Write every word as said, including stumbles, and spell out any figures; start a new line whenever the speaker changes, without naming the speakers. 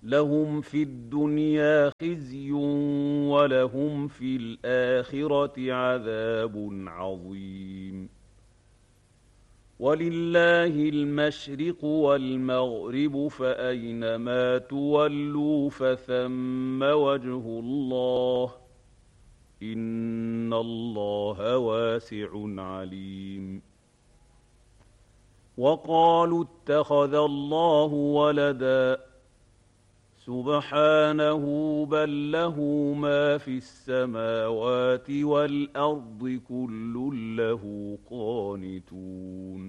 لهم في الدنيا خزي ولهم في الآخرة عذاب عظيم. ولله المشرق والمغرب فأينما تولوا فثم وجه الله إن الله واسع عليم. وقالوا اتخذ الله ولدا سبحانه بل له ما في السماوات والأرض كل له قانتون.